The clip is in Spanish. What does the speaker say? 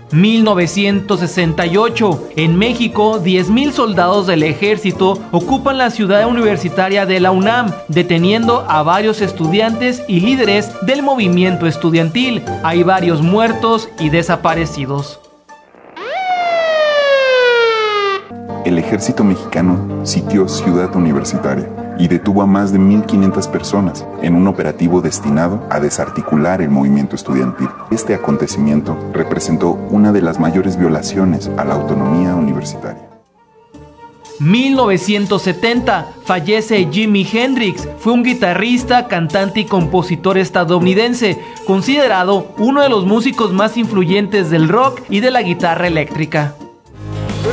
1968. En México, 10,000 soldados del ejército ocupan la ciudad universitaria de la UNAM, deteniendo a varios estudiantes y líderes del movimiento estudiantil. Hay varios muertos y desaparecidos. El ejército mexicano sitió Ciudad Universitaria y detuvo a más de 1,500 personas en un operativo destinado a desarticular el movimiento estudiantil. Este acontecimiento representó una de las mayores violaciones a la autonomía universitaria. 1970, fallece Jimi Hendrix. Fue un guitarrista, cantante y compositor estadounidense, considerado uno de los músicos más influyentes del rock y de la guitarra eléctrica.